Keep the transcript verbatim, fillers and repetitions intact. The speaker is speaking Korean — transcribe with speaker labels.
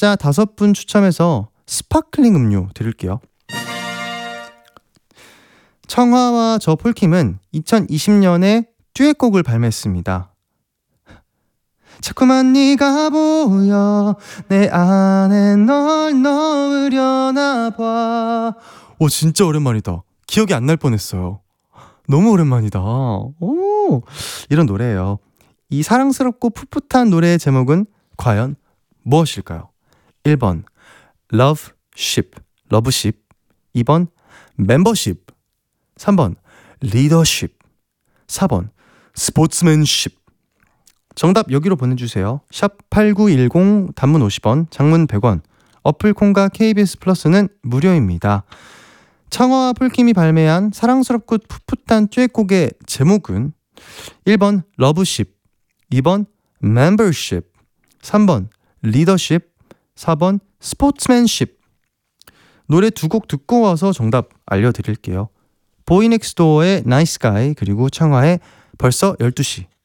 Speaker 1: 청취자 다섯 분 추첨해서 스파클링 음료 드릴게요. 청하와 저 폴킴은 이천이십 년에 듀엣곡을 발매했습니다. 자꾸만 네가 보여 내 안에 널 넣으려나 봐. 오, 진짜 오랜만이다. 기억이 안 날 뻔했어요. 너무 오랜만이다. 오, 이런 노래예요. 이 사랑스럽고 풋풋한 노래의 제목은 과연 무엇일까요? 일 번 Loveship, 러브십. 이 번 Membership. 삼 번 Leadership. 사 번 Sportsmanship. 정답 여기로 보내주세요. 샵 팔구일공, 단문 오십 원, 장문 백 원. 어플 콩과 케이비에스 플러스는 무료입니다. 청하와 폴킴이 발매한 사랑스럽고 풋풋한 듀엣곡의 제목은 일 번 러브십, 이 번 Membership, 삼 번 Leadership, 사 번 Sportsmanship. 노래 두 곡 듣고 와서 정답 알려드릴게요. 보이넥스도어의 Nice Guy, 그리고 청하의 벌써 열두 시.